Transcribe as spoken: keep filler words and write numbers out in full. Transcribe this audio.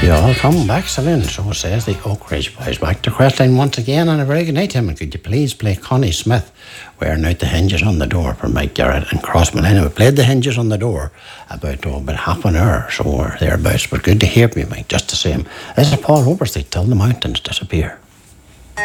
Welcome back, Celine. So says the Oak Ridge Boys. Back to Crestline once again, and a very good night to him. And could you please play Connie Smith, wearing out the hinges on the door, for Mike Garrett and Crossman? Anyway, played the hinges on the door about, oh, about half an hour or so, or thereabouts. But good to hear from you, Mike, just the same. This is Paul Oberste, Till the Mountains Disappear.